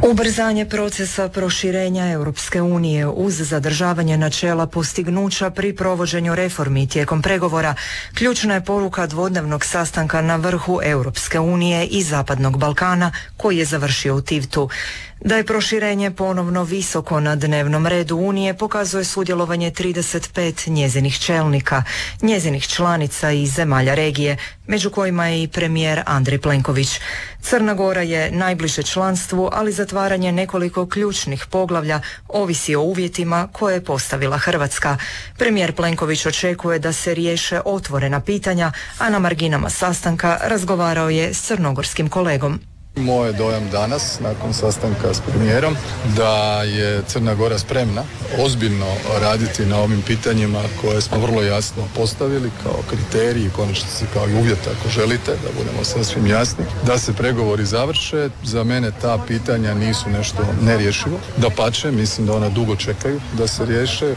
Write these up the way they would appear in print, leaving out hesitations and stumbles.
Ubrzanje procesa proširenja Europske unije uz zadržavanje načela postignuća pri provođenju reformi tijekom pregovora ključna je poruka dvodnevnog sastanka na vrhu Europske unije i Zapadnog Balkana koji je završio u Tivtu. Da je proširenje ponovno visoko na dnevnom redu Unije pokazuje sudjelovanje 35 njezinih čelnika, njezinih članica i zemalja regije, među kojima je i premijer Andrej Plenković. Crna Gora je najbliže članstvu, ali zatvaranje nekoliko ključnih poglavlja ovisi o uvjetima koje je postavila Hrvatska. Premijer Plenković očekuje da se riješe otvorena pitanja, a na marginama sastanka razgovarao je s crnogorskim kolegom. Moj je dojam danas, nakon sastanka s premijerom, da je Crna Gora spremna ozbiljno raditi na ovim pitanjima koje smo vrlo jasno postavili kao kriteriji, konačnici kao i uvjet, ako želite, da budemo sasvim jasni, da se pregovori završe. Za mene ta pitanja nisu nešto nerješivo. Dapače, mislim da ona dugo čekaju da se riješe.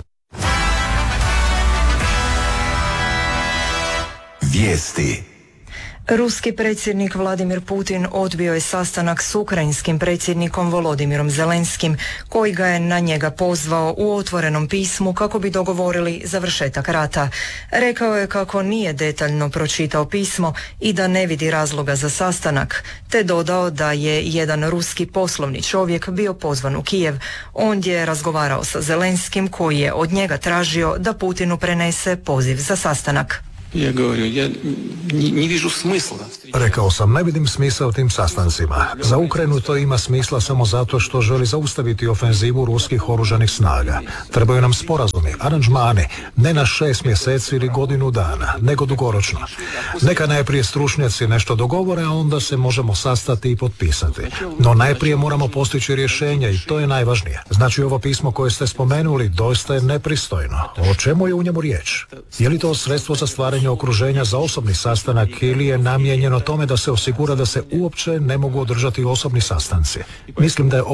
Vijesti. Ruski predsjednik Vladimir Putin odbio je sastanak s ukrajinskim predsjednikom Volodimirom Zelenskim, koji ga je na njega pozvao u otvorenom pismu kako bi dogovorili završetak rata. Rekao je kako nije detaljno pročitao pismo i da ne vidi razloga za sastanak, te dodao da je jedan ruski poslovni čovjek bio pozvan u Kijev. Ondje je razgovarao sa Zelenskim koji je od njega tražio da Putinu prenese poziv za sastanak. Rekao sam, ne vidim smisla u tim sastancima. Za Ukrajinu to ima smisla samo zato što želi zaustaviti ofenzivu ruskih oružanih snaga. Trebaju nam sporazumi, aranžmani, ne na 6 mjeseci ili godinu dana, nego dugoročno. Neka najprije stručnjaci nešto dogovore, a onda se možemo sastati i potpisati. No najprije moramo postići rješenje i to je najvažnije. Znači ovo pismo koje ste spomenuli doista je nepristojno. O čemu je u njemu riječ? Je li to sredstvo za stvaranje okruženja za osobni sastanak ili je namijenjeno tome da se osigura da se uopće ne mogu održati osobni sastanci? Mislim da je